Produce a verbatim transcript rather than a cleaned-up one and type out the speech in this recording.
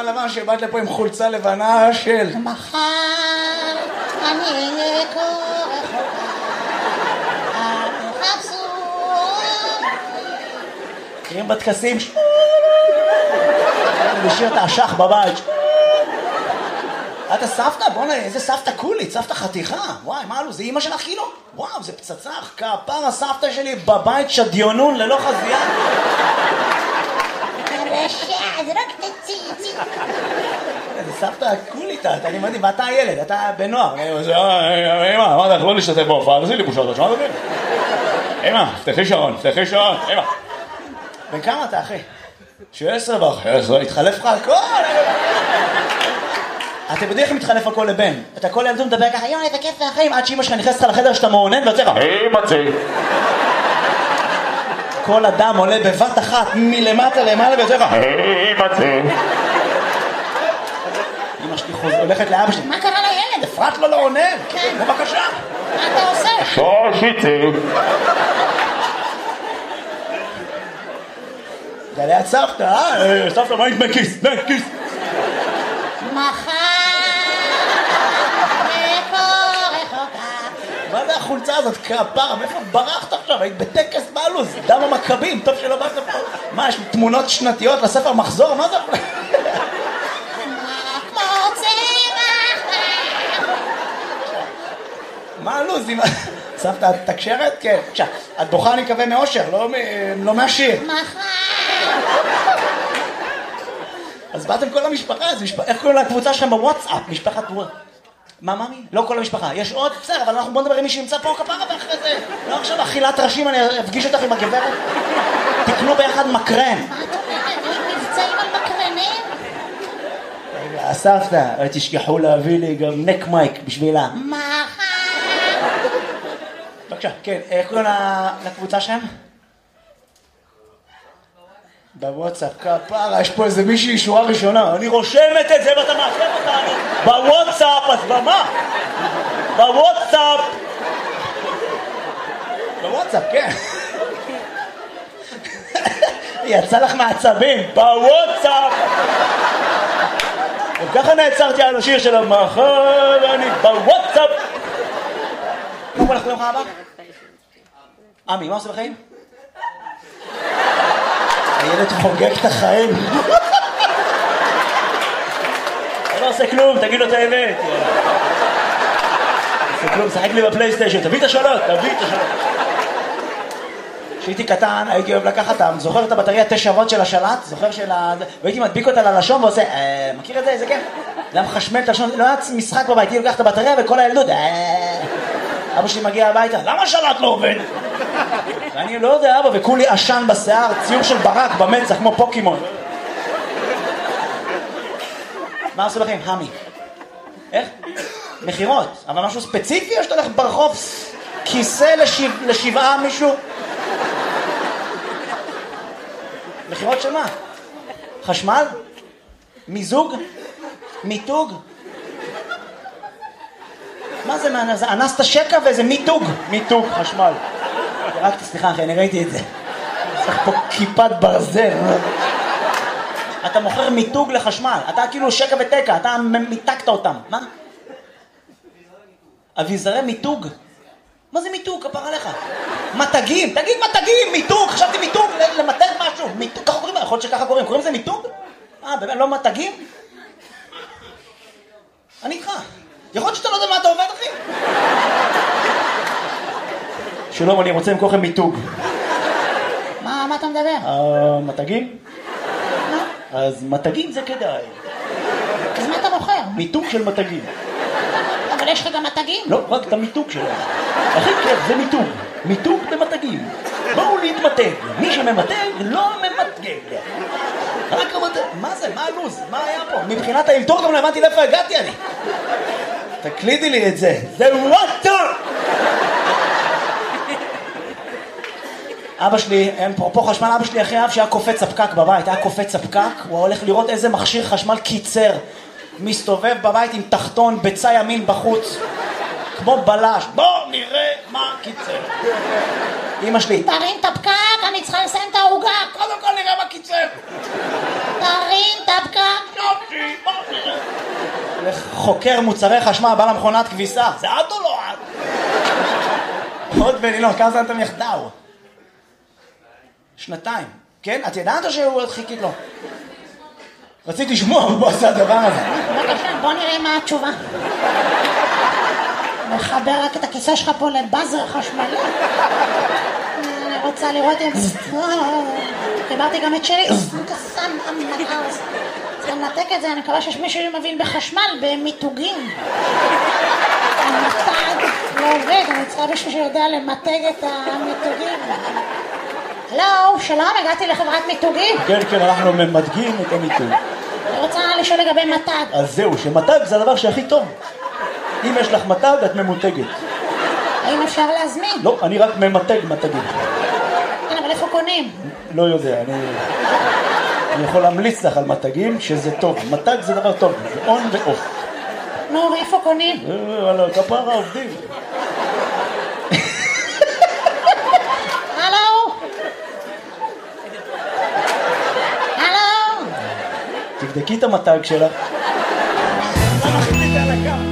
לבן לבן שבאת לפה עם חולצה לבנה של מחר אני אהיה כה רחוקה, אל תחפשו מכירים בטקסים לשיר את האשך בבית. אתה סבתא? בוא'נה, איזה סבתא קולית, סבתא חתיכה. וואי, מה אלו, זה אמא שלך כאילו? וואו, זה פצצה, כפר הסבתא שלי בבית שדיונון ללא חזייה. רשע, זה רק תציצי. זה סבתא קולית, אני מדהים, ואתה הילד, אתה בנוער. אמא, אמרת לך לא להשתתף בהופעה, תעשי לי בושות, תשמע דברים. אמא, פתחי שעון, פתחי שעון, אמא. בן כמה אתה, אחי? שעשר וחסר, התחלף לך הכל. אתם יודעים איך מתחלף הכל לבן? אתה כל ילדות מדבר ככה, יואי, איזה כיף והחיים, עד שאמא שלך נכנסת לך לחדר שאתה מעונן ויוצא לך, היי מצי. כל אדם עולה בבת אחת מלמטה למעלה ויוצא לך, היי מצי. אמא שלי הולכת לאבא שלי, מה קרה לילד? אפרת לו לא עונן. כן. בבקשה. מה אתה עושה? שושיצי. זה ליד סבתא, אה? סבתא, מה היית בכיס? נה, כיס. מחר לפה רחוקה. מה זה החולצה הזאת? כפרה, מאיפה ברחת עכשיו? היית בטקס בלוז, דם המכבים, טוב שלא באת פה. מה, יש תמונות שנתיות לספר מחזור? מה זה? כמו צמח. מה הלוז? סבתא, את תקשרת? כן. בבקשה, את בוכה אני מקווה מאושר, לא מהשיר. מחר. אז באתם כל המשפחה, איך קוראים לקבוצה שלכם בוואטסאפ? משפחת וואט. מה, מה מי? לא כל המשפחה. יש עוד? בסדר, אבל אנחנו בוא נדבר עם מי שנמצא פה כפרה ואחרי זה. לא עכשיו אכילת ראשים, אני אפגיש אותך עם הגברת. תקנו ביחד מקרן. מה אתה אומר? יש מבצעים על מקרנים? רגע, הסבתא, תשכחו להביא לי גם נק מייק בשבילה. מחר. בבקשה, כן, איך קוראים לקבוצה שלהם? בוואטסאפ, כפרה, יש פה איזה מישהי שורה ראשונה, אני רושמת את זה ואתה מעצבן אותנו בוואטסאפ, אז במה? בוואטסאפ בוואטסאפ, כן. יצא לך מעצבים, בוואטסאפ. וככה נעצרתי על השיר של המחר, אני בוואטסאפ. מה הולך ליום הבא? עמי, מה עושה בחיים? הילד חוגג את החיים. אתה לא עושה כלום, תגיד לו את האמת. עושה כלום, שחק לי בפלייסטיישן, תביא את השאלות, תביא את השאלות. כשהייתי קטן, הייתי אוהב לקחת, זוכר את הבטריה תשע וולט של השלט? זוכר של ה... והייתי מדביק אותה ללשון ועושה, מכיר את זה? איזה כן? זה היה מחשמל את הלשון, לא היה משחק בבית, הייתי לוקח את הבטריה וכל הילדות, אבא שלי מגיע הביתה, למה השלט לא עובד? ואני לא יודע, אבא, וכולי עשן בשיער, ציור של ברק במצח, כמו פוקימון. מה עשו לכם? המי. איך? מחירות. אבל משהו ספציפי, או שאתה הולך ברחוב כיסא לשבע, לשבעה מישהו? מחירות של מה? חשמל? מיזוג? מיתוג? מה זה? זה אנסת שקע ואיזה מיתוג. מיתוג, חשמל. רק סליחה אחי, אני ראיתי את זה. צריך פה כיפת ברזל. אתה מוכר מיתוג לחשמל. אתה כאילו שקע ותקע, אתה מיתקת אותם. מה? אביזרי מיתוג? מה זה מיתוג? כפר עליך. מתגים, תגיד מתגים, מיתוג. חשבתי מיתוג, למתג משהו. מיתוג, ככה קוראים, יכול להיות שככה קוראים. קוראים זה מיתוג? אה, באמת, לא מתגים? אני איתך. יכול להיות שאתה לא יודע מה אתה עובד, אחי? שלום, אני רוצה למכור לכם מיתוג. מה, מה אתה מדבר? אה, מתגים? אז מתגים זה כדאי. אז מה אתה מוכר? מיתוג של מתגים. אבל יש לך גם מתגים? לא, רק את המיתוג שלהם. הכי כיף, זה מיתוג. מיתוג במתגים. בואו להתמתג. מי שממתג לא ממתגג. רק המתג. מה זה? מה הלוז? מה היה פה? מבחינת האלתור גם לא הבנתי לאיפה הגעתי אני. תקלידי לי את זה. זה וואטר! אבא שלי, אין פה, פה חשמל, אבא שלי אחרי אב שהיה קופץ הפקק בבית, היה קופץ הפקק, הוא הולך לראות איזה מכשיר חשמל קיצר, מסתובב בבית עם תחתון, ביצה ימין בחוץ, כמו בלש, בוא נראה מה קיצר. אמא שלי, תרים את הפקק, אני צריכה לסיים את העוגה. קודם כל נראה מה קיצר. תרים את הפקק. יופי. איך חוקר מוצרי חשמל בא למכונת כביסה? זה את או לא את? עוד בנילון, כמה זמן אתם יחדיו? שנתיים. כן? את ידעת או שהוא עוד חיכית לו? רציתי לשמוע, הוא עשה הדבר הזה. בבקשה, בוא נראה מה התשובה. מחבר רק את הכיסא שלך פה לבאזר חשמלי. אני רוצה לראות את זה. חיברתי גם את שלי. צריך לנתק את זה, אני מקווה שיש מישהו שמבין בחשמל, במיתוגים. המתג לא עובד, אני צריכה מישהו שיודע למתג את המיתוגים. הלו, שלום, הגעתי לחברת מיתוגים. כן, כן, אנחנו ממתגים את המיתוג. אני רוצה לשאול לגבי מתג. אז זהו, שמתג זה הדבר שהכי טוב. אם יש לך מתג, את ממותגת. האם אפשר להזמין? לא, אני רק ממתג מתגים. כן, אבל איפה קונים? לא יודע, אני... אני יכול להמליץ לך על מתגים שזה טוב. מתג זה דבר טוב, זה און ואוף. נו, ואיפה קונים? וואלה, כפרה עובדים. הלו? הלו? תבדקי את המתג שלך. לא מחליט על הקו.